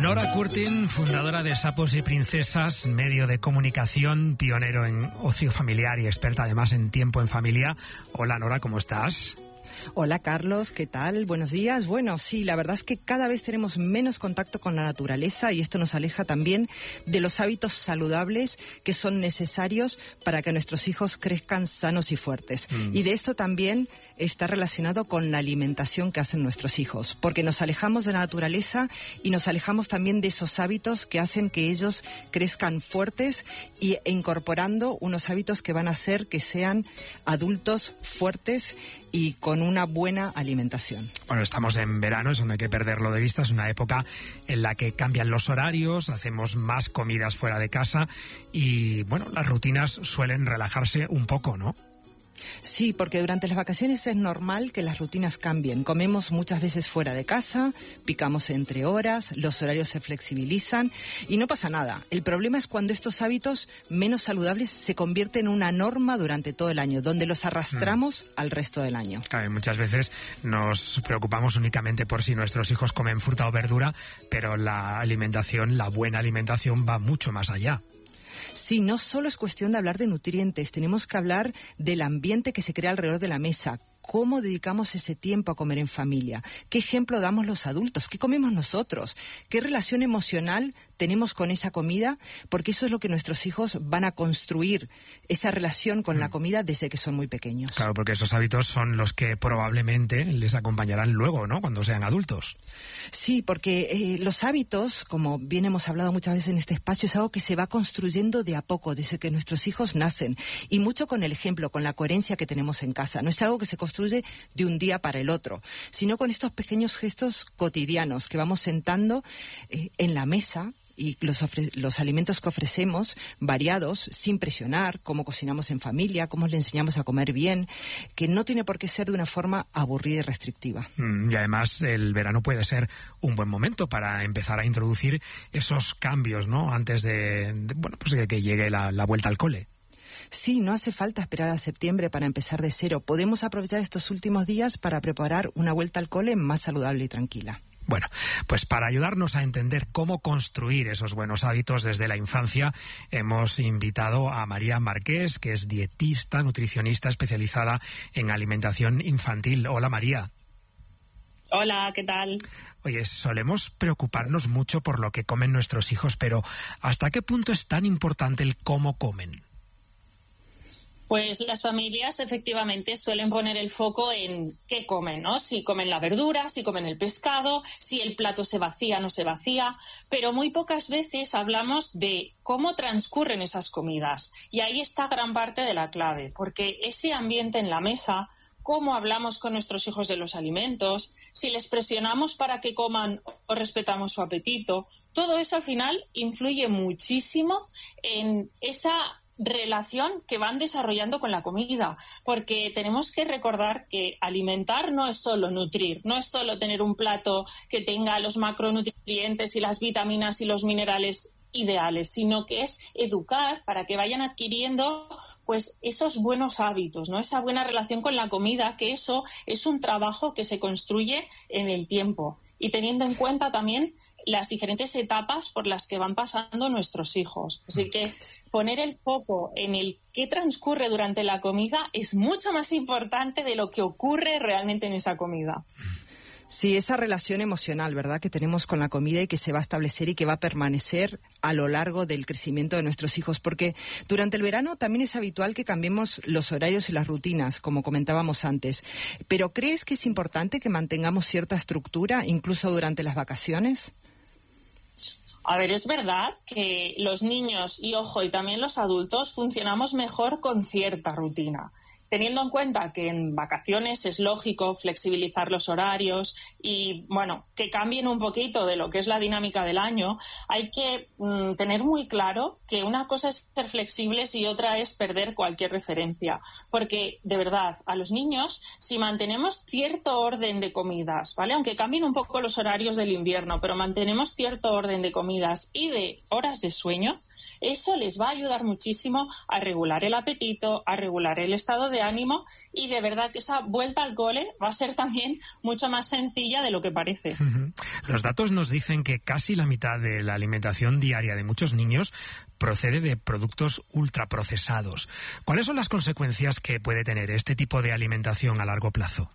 Nora Curtin, fundadora de Sapos y Princesas, medio de comunicación, pionero en ocio familiar y experta además en tiempo en familia. Hola Nora, ¿cómo estás? Hola Carlos, ¿qué tal? Buenos días. Bueno, sí, la verdad es que cada vez tenemos menos contacto con la naturaleza y esto nos aleja también de los hábitos saludables que son necesarios para que nuestros hijos crezcan sanos y fuertes. Y de esto también está relacionado con la alimentación que hacen nuestros hijos, porque nos alejamos de la naturaleza y nos alejamos también de esos hábitos que hacen que ellos crezcan fuertes e incorporando unos hábitos que van a hacer que sean adultos fuertes y con una buena alimentación. Bueno, estamos en verano, eso no hay que perderlo de vista, es una época en la que cambian los horarios, hacemos más comidas fuera de casa y, bueno, las rutinas suelen relajarse un poco, ¿no? Sí, porque durante las vacaciones es normal que las rutinas cambien. Comemos muchas veces fuera de casa, picamos entre horas, los horarios se flexibilizan y no pasa nada. El problema es cuando estos hábitos menos saludables se convierten en una norma durante todo el año, donde los arrastramos al resto del año. Claro, muchas veces nos preocupamos únicamente por si nuestros hijos comen fruta o verdura, pero la alimentación, la buena alimentación va mucho más allá. Sí, no solo es cuestión de hablar de nutrientes, tenemos que hablar del ambiente que se crea alrededor de la mesa. ¿Cómo dedicamos ese tiempo a comer en familia? ¿Qué ejemplo damos los adultos? ¿Qué comemos nosotros? ¿Qué relación emocional tenemos con esa comida? Porque eso es lo que nuestros hijos van a construir, esa relación con la comida desde que son muy pequeños. Claro, porque esos hábitos son los que probablemente les acompañarán luego, ¿no?, cuando sean adultos. Sí, porque los hábitos, como bien hemos hablado muchas veces en este espacio, es algo que se va construyendo de a poco, desde que nuestros hijos nacen. Y mucho con el ejemplo, con la coherencia que tenemos en casa. No es algo que se construye de un día para el otro, sino con estos pequeños gestos cotidianos que vamos sentando en la mesa y los alimentos que ofrecemos variados, sin presionar, cómo cocinamos en familia, cómo le enseñamos a comer bien, que no tiene por qué ser de una forma aburrida y restrictiva. Y además el verano puede ser un buen momento para empezar a introducir esos cambios, ¿no?, antes de que llegue la vuelta al cole. Sí, no hace falta esperar a septiembre para empezar de cero. Podemos aprovechar estos últimos días para preparar una vuelta al cole más saludable y tranquila. Bueno, pues para ayudarnos a entender cómo construir esos buenos hábitos desde la infancia, hemos invitado a María Marqués, que es dietista, nutricionista especializada en alimentación infantil. Hola, María. Hola, ¿qué tal? Oye, solemos preocuparnos mucho por lo que comen nuestros hijos, pero ¿hasta qué punto es tan importante el cómo comen? Pues las familias efectivamente suelen poner el foco en qué comen, ¿no? Si comen la verdura, si comen el pescado, si el plato se vacía o no se vacía, pero muy pocas veces hablamos de cómo transcurren esas comidas. Y ahí está gran parte de la clave, porque ese ambiente en la mesa, cómo hablamos con nuestros hijos de los alimentos, si les presionamos para que coman o respetamos su apetito, todo eso al final influye muchísimo en esa relación que van desarrollando con la comida, porque tenemos que recordar que alimentar no es solo nutrir, no es solo tener un plato que tenga los macronutrientes y las vitaminas y los minerales ideales, sino que es educar para que vayan adquiriendo pues esos buenos hábitos, ¿no?, esa buena relación con la comida, que eso es un trabajo que se construye en el tiempo y teniendo en cuenta también las diferentes etapas por las que van pasando nuestros hijos. Así que poner el foco en el qué transcurre durante la comida es mucho más importante de lo que ocurre realmente en esa comida. Sí, esa relación emocional, ¿verdad?, que tenemos con la comida y que se va a establecer y que va a permanecer a lo largo del crecimiento de nuestros hijos, porque durante el verano también es habitual que cambiemos los horarios y las rutinas, como comentábamos antes. ¿Pero crees que es importante que mantengamos cierta estructura, incluso durante las vacaciones? A ver, es verdad que los niños y también los adultos funcionamos mejor con cierta rutina. Teniendo en cuenta que en vacaciones es lógico flexibilizar los horarios y, bueno, que cambien un poquito de lo que es la dinámica del año, hay que tener muy claro que una cosa es ser flexibles y otra es perder cualquier referencia. Porque, de verdad, a los niños, si mantenemos cierto orden de comidas, ¿vale?, aunque cambien un poco los horarios del invierno, pero mantenemos cierto orden de comidas y de horas de sueño, Eso les va a ayudar muchísimo a regular el apetito, a regular el estado de ánimo, y de verdad que esa vuelta al cole va a ser también mucho más sencilla de lo que parece. Los datos nos dicen que casi la mitad de la alimentación diaria de muchos niños procede de productos ultraprocesados. ¿Cuáles son las consecuencias que puede tener este tipo de alimentación a largo plazo?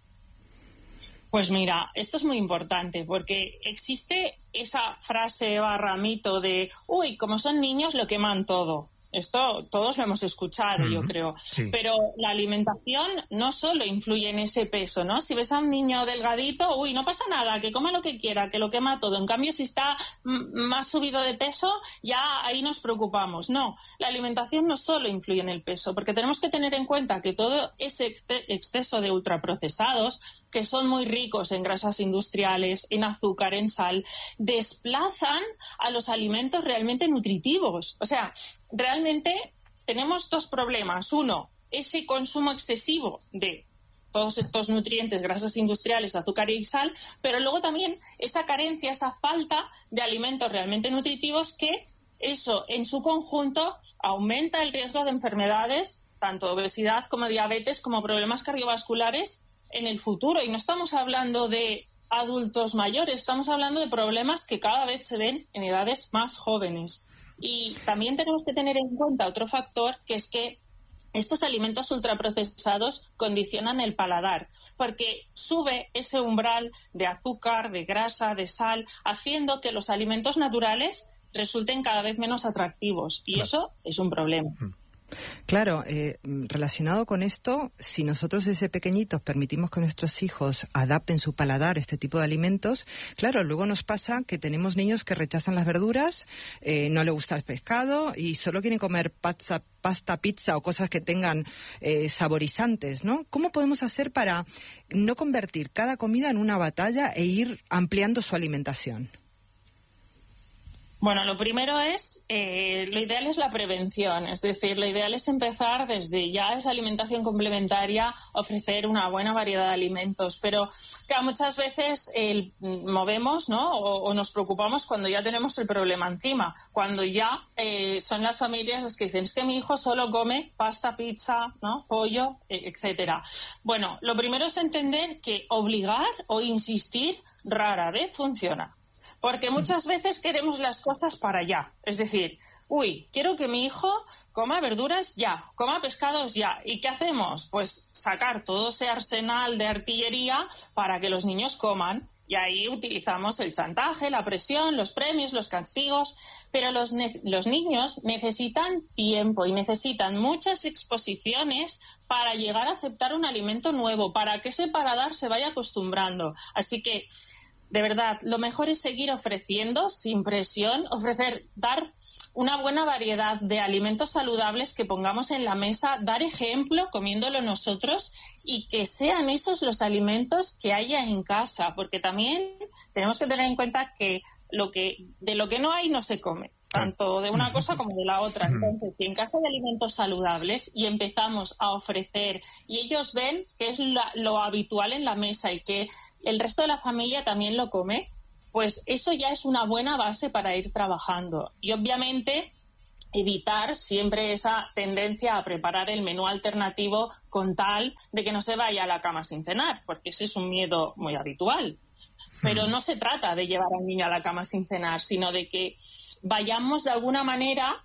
Pues mira, esto es muy importante porque existe esa frase barra mito de uy, como son niños lo queman todo. Esto todos lo hemos escuchado, yo creo. Sí. Pero la alimentación no solo influye en ese peso, ¿no? Si ves a un niño delgadito, uy, no pasa nada, que coma lo que quiera, que lo quema todo. En cambio, si está más subido de peso, ya ahí nos preocupamos. No, la alimentación no solo influye en el peso, porque tenemos que tener en cuenta que todo ese exceso de ultraprocesados, que son muy ricos en grasas industriales, en azúcar, en sal, desplazan a los alimentos realmente nutritivos. O sea, realmente tenemos dos problemas. Uno, ese consumo excesivo de todos estos nutrientes, grasas industriales, azúcar y sal, pero luego también esa carencia, esa falta de alimentos realmente nutritivos, que eso en su conjunto aumenta el riesgo de enfermedades, tanto obesidad como diabetes, como problemas cardiovasculares en el futuro. Y no estamos hablando de adultos mayores, estamos hablando de problemas que cada vez se ven en edades más jóvenes. Y también tenemos que tener en cuenta otro factor, que es que estos alimentos ultraprocesados condicionan el paladar, porque sube ese umbral de azúcar, de grasa, de sal, haciendo que los alimentos naturales resulten cada vez menos atractivos. Y eso es un problema. Claro, relacionado con esto, si nosotros desde pequeñitos permitimos que nuestros hijos adapten su paladar a este tipo de alimentos, claro, luego nos pasa que tenemos niños que rechazan las verduras, no les gusta el pescado y solo quieren comer pasta, pizza o cosas que tengan saborizantes, ¿no? ¿Cómo podemos hacer para no convertir cada comida en una batalla e ir ampliando su alimentación? Bueno, lo primero es, lo ideal es la prevención, es decir, lo ideal es empezar desde ya esa alimentación complementaria, ofrecer una buena variedad de alimentos, pero claro, muchas veces movemos, ¿no? O nos preocupamos cuando ya tenemos el problema encima, cuando ya son las familias las que dicen, es que mi hijo solo come pasta, pizza, ¿no? Pollo, etcétera. Bueno, lo primero es entender que obligar o insistir rara vez funciona. Porque muchas veces queremos las cosas para ya. Es decir, uy, quiero que mi hijo coma verduras ya, coma pescados ya. ¿Y qué hacemos? Pues sacar todo ese arsenal de artillería para que los niños coman. Y ahí utilizamos el chantaje, la presión, los premios, los castigos. Pero los niños necesitan tiempo y necesitan muchas exposiciones para llegar a aceptar un alimento nuevo, para que ese paladar se vaya acostumbrando. Así que, de verdad, lo mejor es seguir ofreciendo sin presión, dar una buena variedad de alimentos saludables que pongamos en la mesa, dar ejemplo comiéndolo nosotros y que sean esos los alimentos que haya en casa, porque también tenemos que tener en cuenta que de lo que no hay no se come, tanto de una cosa como de la otra. Entonces, si en casa hay alimentos saludables y empezamos a ofrecer y ellos ven que es lo habitual en la mesa y que el resto de la familia también lo come, pues eso ya es una buena base para ir trabajando. Y obviamente evitar siempre esa tendencia a preparar el menú alternativo con tal de que no se vaya a la cama sin cenar, porque ese es un miedo muy habitual. Pero no se trata de llevar al niño a la cama sin cenar, sino de que vayamos de alguna manera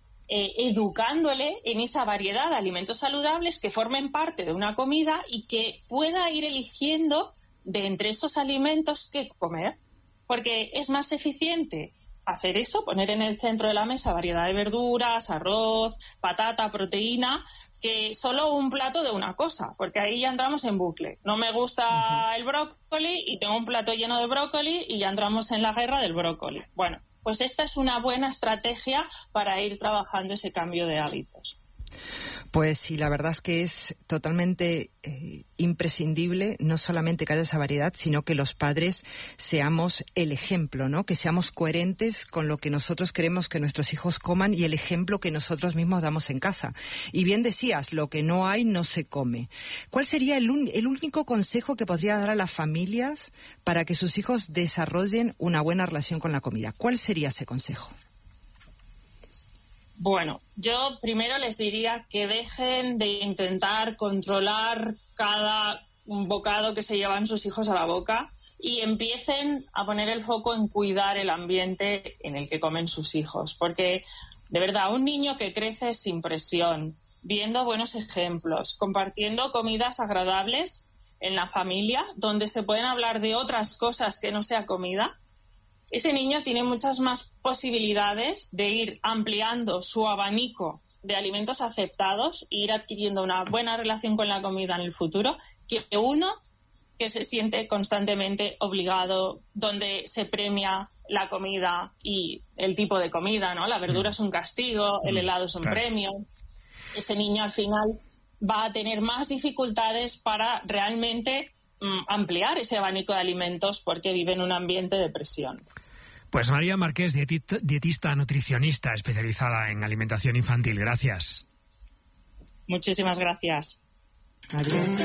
educándole en esa variedad de alimentos saludables que formen parte de una comida y que pueda ir eligiendo de entre esos alimentos qué comer, porque es más eficiente hacer eso, poner en el centro de la mesa variedad de verduras, arroz, patata, proteína, que solo un plato de una cosa, porque ahí ya entramos en bucle. No me gusta el brócoli y tengo un plato lleno de brócoli y ya entramos en la guerra del brócoli. Bueno, pues esta es una buena estrategia para ir trabajando ese cambio de hábitos. Pues sí, la verdad es que es totalmente imprescindible no solamente que haya esa variedad, sino que los padres seamos el ejemplo, ¿no? Que seamos coherentes con lo que nosotros queremos que nuestros hijos coman y el ejemplo que nosotros mismos damos en casa. Y bien decías, lo que no hay no se come. ¿Cuál sería el único consejo que podría dar a las familias para que sus hijos desarrollen una buena relación con la comida? ¿Cuál sería ese consejo? Bueno, yo primero les diría que dejen de intentar controlar cada bocado que se llevan sus hijos a la boca y empiecen a poner el foco en cuidar el ambiente en el que comen sus hijos. Porque, de verdad, un niño que crece sin presión, viendo buenos ejemplos, compartiendo comidas agradables en la familia, donde se pueden hablar de otras cosas que no sea comida, ese niño tiene muchas más posibilidades de ir ampliando su abanico de alimentos aceptados e ir adquiriendo una buena relación con la comida en el futuro, que uno que se siente constantemente obligado, donde se premia la comida y el tipo de comida, ¿no? La verdura es un castigo, el helado es un premio. Ese niño al final va a tener más dificultades para realmente ampliar ese abanico de alimentos porque vive en un ambiente de presión. Pues María Marqués, dietista nutricionista especializada en alimentación infantil. Gracias. Muchísimas gracias. Adiós.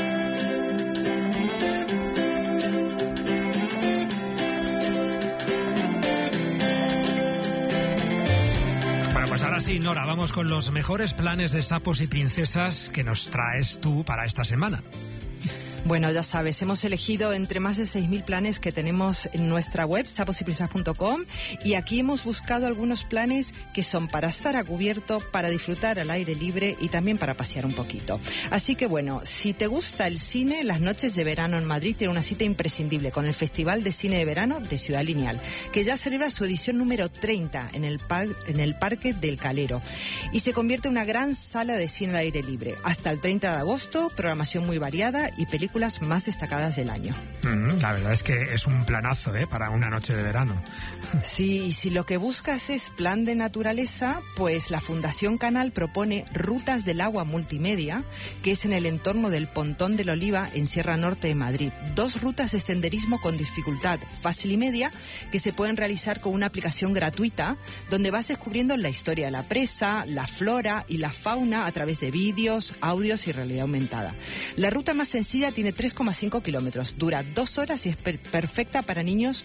Bueno, pues ahora sí, Nora, vamos con los mejores planes de sapos y princesas que nos traes tú para esta semana. Bueno, ya sabes, hemos elegido entre más de 6.000 planes que tenemos en nuestra web, saposyprincesas.com, y aquí hemos buscado algunos planes que son para estar a cubierto, para disfrutar al aire libre y también para pasear un poquito. Así que bueno, si te gusta el cine, las noches de verano en Madrid tienen una cita imprescindible con el Festival de Cine de Verano de Ciudad Lineal, que ya celebra su edición número 30 en el Parque del Calero y se convierte en una gran sala de cine al aire libre. Hasta el 30 de agosto, programación muy variada y películas más destacadas del año. La verdad es que es un planazo, para una noche de verano. Sí, y si lo que buscas es plan de naturaleza, pues la Fundación Canal propone Rutas del Agua Multimedia, que es en el entorno del Pontón del Oliva, en Sierra Norte de Madrid. 2 rutas de senderismo con dificultad fácil y media que se pueden realizar con una aplicación gratuita, donde vas descubriendo la historia de la presa, la flora y la fauna a través de vídeos, audios y realidad aumentada. La ruta más sencilla tiene 3,5 kilómetros, dura 2 horas y es perfecta para niños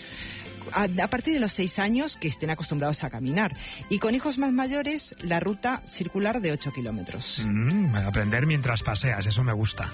a partir de los 6 años que estén acostumbrados a caminar. Y con hijos más mayores, la ruta circular de 8 kilómetros. Aprender mientras paseas, eso me gusta.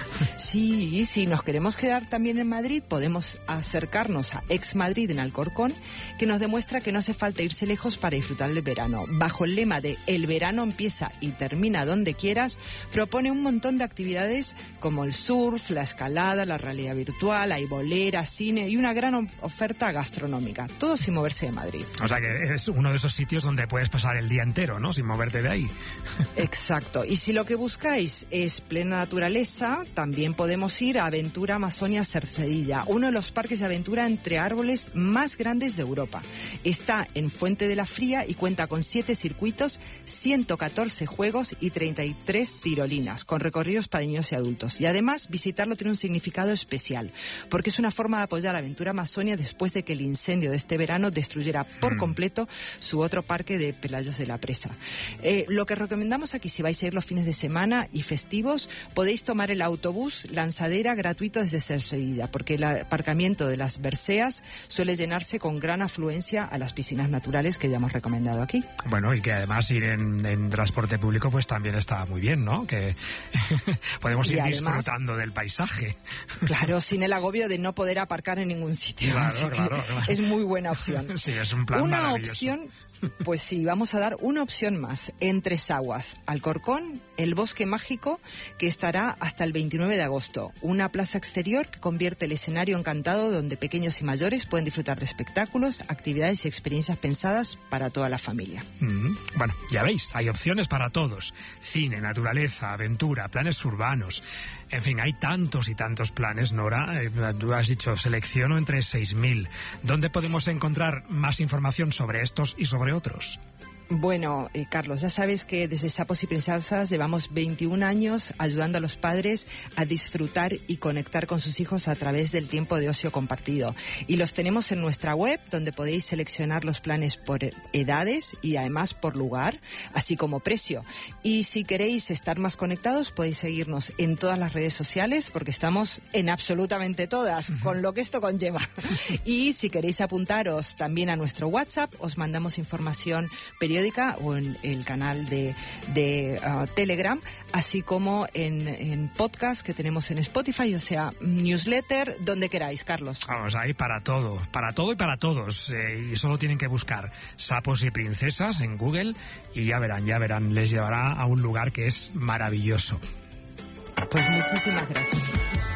Sí, y si nos queremos quedar también en Madrid, podemos acercarnos a Ex Madrid en Alcorcón, que nos demuestra que no hace falta irse lejos para disfrutar del verano. Bajo el lema de El verano empieza y termina donde quieras, propone un montón de actividades como el surf, la escalada, la realidad virtual, hay bolera, cine y una gran oferta gastronómica, todo sin moverse de Madrid. O sea que es uno de esos sitios donde puedes pasar el día entero, ¿no? Sin moverte de ahí. Exacto. Y si lo que buscáis es plena naturaleza, también podemos ir a Aventura Amazonia Cercedilla, uno de los parques de aventura entre árboles más grandes de Europa. Está en Fuente de la Fría y cuenta con 7 circuitos, 114 juegos y 33 tirolinas, con recorridos para niños y adultos. Y además, visitarlo tiene un significado especial, porque es una forma de apoyar a Aventura Amazonia después de que el incendio de este verano destruyera por completo su otro parque de Pelayos de la Presa. Lo que recomendamos aquí, si vais a ir los fines de semana y festivos, podéis tomar el autobús Lanzadera gratuito desde Cercedilla, porque el aparcamiento de las Berceas suele llenarse con gran afluencia a las piscinas naturales que ya hemos recomendado aquí. Bueno, y que además ir en transporte público pues también está muy bien, ¿no? Que podemos ir además disfrutando del paisaje. Claro, sin el agobio de no poder aparcar en ningún sitio. Claro. Es muy buena opción. Sí, es un plan maravilloso. Opción, pues sí, vamos a dar una opción más. En Tres Aguas, Alcorcón, el Bosque Mágico, que estará hasta el 29 de agosto. Una plaza exterior que convierte el escenario encantado donde pequeños y mayores pueden disfrutar de espectáculos, actividades y experiencias pensadas para toda la familia. Bueno, ya veis, hay opciones para todos. Cine, naturaleza, aventura, planes urbanos. En fin, hay tantos y tantos planes, Nora. Tú has dicho, selecciono entre 6.000. ¿Dónde podemos encontrar más información sobre estos y sobre otros? Bueno, Carlos, ya sabes que desde Sapos y Princesas llevamos 21 años ayudando a los padres a disfrutar y conectar con sus hijos a través del tiempo de ocio compartido. Y los tenemos en nuestra web, donde podéis seleccionar los planes por edades y además por lugar, así como precio. Y si queréis estar más conectados, podéis seguirnos en todas las redes sociales, porque estamos en absolutamente todas, con lo que esto conlleva. Y si queréis apuntaros también a nuestro WhatsApp, os mandamos información periódica periódica o en el canal de Telegram, así como en podcast que tenemos en Spotify, o sea, newsletter, donde queráis, Carlos. Vamos, ahí para todo y para todos. Y solo tienen que buscar Sapos y Princesas en Google y ya verán, les llevará a un lugar que es maravilloso. Pues muchísimas gracias.